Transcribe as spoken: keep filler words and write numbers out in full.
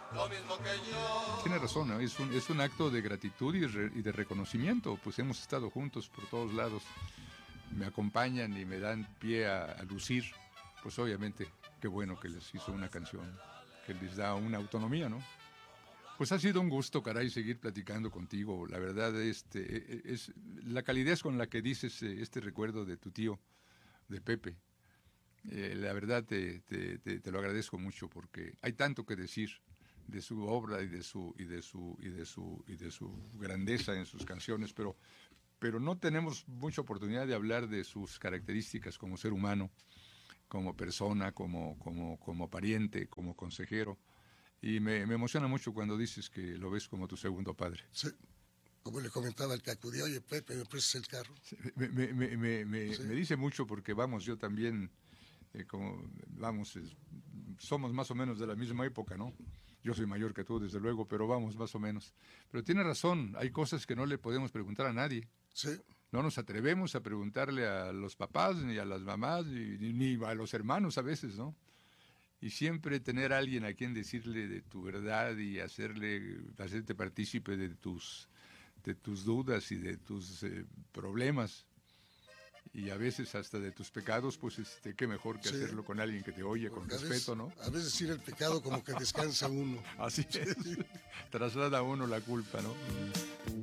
lo mismo que yo. Tiene razón, ¿no? Es un, es un acto de gratitud y, re, y de reconocimiento, pues hemos estado juntos por todos lados, me acompañan y me dan pie a, a lucir, pues obviamente, qué bueno que les hizo una canción que les da una autonomía, ¿no? Pues ha sido un gusto, caray, seguir platicando contigo. La verdad, este, es la calidez con la que dices este recuerdo de tu tío, de Pepe. Eh, la verdad te, te, te, te lo agradezco mucho porque hay tanto que decir de su obra y de su y de su y de su y de su grandeza en sus canciones, pero pero no tenemos mucha oportunidad de hablar de sus características como ser humano, como persona, como como como pariente, como consejero. Y me, me emociona mucho cuando dices que lo ves como tu segundo padre. Sí, como le comentaba el que acudía, oye Pepe, ¿me prestas el carro? Sí, me, me, me, me, me, sí. me dice mucho porque vamos, yo también, eh, como vamos, eh, somos más o menos de la misma época, ¿no? Yo soy mayor que tú, desde luego, pero vamos, más o menos. Pero tiene razón, hay cosas que no le podemos preguntar a nadie. Sí. No nos atrevemos a preguntarle a los papás, ni a las mamás, ni, ni a los hermanos a veces, ¿no? Y siempre tener a alguien a quien decirle de tu verdad y hacerle, hacerte partícipe de tus, de tus dudas y de tus eh, problemas y a veces hasta de tus pecados, pues este, qué mejor que sí. hacerlo con alguien que te oye con respeto, veces, ¿no? A veces decir el pecado como que descansa uno. Así es, traslada a uno la culpa, ¿no?